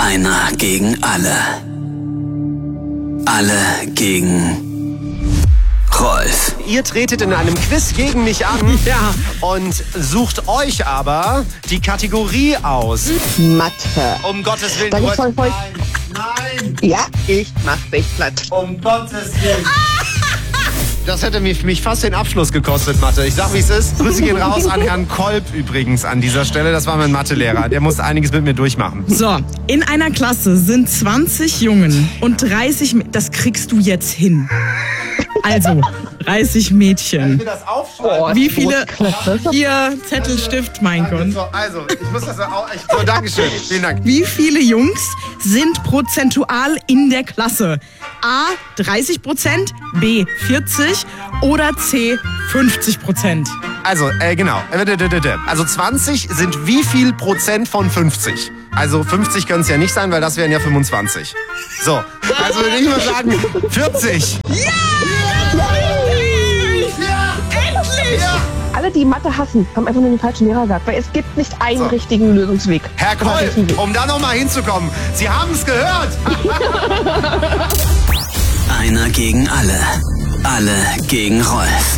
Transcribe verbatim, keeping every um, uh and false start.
Einer gegen alle. Alle gegen Rolf. Ihr tretet in einem Quiz gegen mich an Ja. und sucht euch aber die Kategorie aus. Mathe. Um Gottes Willen. Sag ich voll, voll. Nein, Ja, ich mach dich platt. um Gottes Willen. Das hätte mich, mich fast den Abschluss gekostet, Mathe. Ich sag, wie es ist. Grüße gehen raus an Herrn Kolb übrigens an dieser Stelle. Das war mein Mathelehrer. Der musste einiges mit mir durchmachen. So, in einer Klasse sind zwanzig Jungen und dreißig Mädchen. Das kriegst du jetzt hin. Also, dreißig Mädchen. das aufschreiben. Wie viele... Hier, Zettel, Stift, mein Gott. So, also, ich muss das auch... Ich, so, Dankeschön. Vielen Dank. Wie viele Jungs sind prozentual in der Klasse? A, dreißig Prozent, B, vierzig oder C, fünfzig Prozent? Also, äh, genau. Also zwanzig sind wie viel Prozent von fünfzig? Also fünfzig können es ja nicht sein, weil das wären ja fünfundzwanzig. So, also würde ich mal sagen vierzig. Ja! Endlich! Alle, die Mathe hassen, haben einfach nur den falschen Lehrer gesagt, weil es gibt nicht einen So. richtigen Lösungsweg. Herr Koll, um da nochmal hinzukommen, Sie haben es gehört. Einer gegen alle. Alle gegen Rolf.